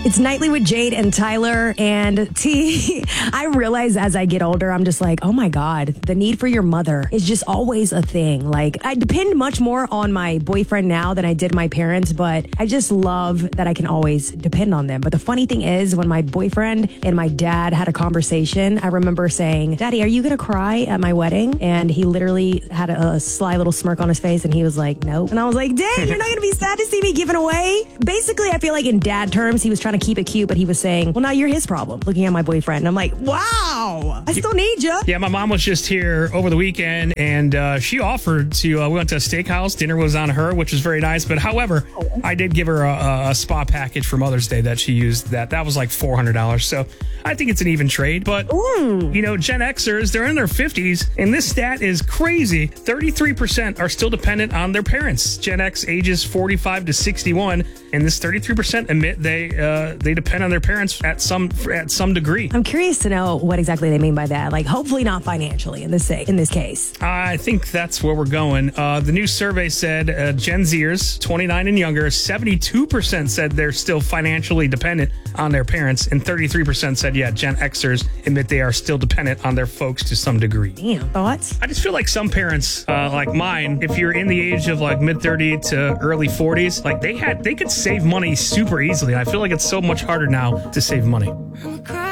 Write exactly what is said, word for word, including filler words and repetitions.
It's Nightly with Jade and Tyler. And T, I realize as I get older, I'm just like, oh my God, the need for your mother is just always a thing. Like, I depend much more on my boyfriend now than I did my parents, but I just love that I can always depend on them. But the funny thing is, when my boyfriend and my dad had a conversation, I remember saying, Daddy, are you going to cry at my wedding? And he literally had a, a sly little smirk on his face, and he was like, nope. And I was like, dang, you're not going to be sad to see me given away? Basically, I feel like in dad terms, he was trying to keep it cute, but he was saying, well, now you're his problem, looking at my boyfriend. And I'm like, wow, I still need you. Yeah, my mom was just here over the weekend, and uh, she offered to, uh, we went to a steakhouse. Dinner was on her, which was very nice. But however, I did give her a, a spa package for Mother's Day that she used. That that was like four hundred dollars. So I think it's an even trade. But, Ooh. you know, Gen Xers, they're in their fifties, and this stat is crazy. thirty-three percent are still dependent on their parents. Gen X ages forty-five to sixty-one, and this thirty-three percent admit they uh, they depend on their parents at some at some degree. I'm curious to know what exactly they mean by that. Like, hopefully not financially in this in this case. I think that's where we're going. Uh, the new survey said uh, Gen Zers, twenty-nine and younger, seventy-two percent said they're still financially dependent on their parents, and thirty-three percent said, yeah, Gen Xers admit they are still dependent on their folks to some degree. Damn. Thoughts? I just feel like some parents, uh, like mine, if you're in the age of like mid thirties to early forties, like they had, they could save money super easily. I feel like it's so much harder now to save money.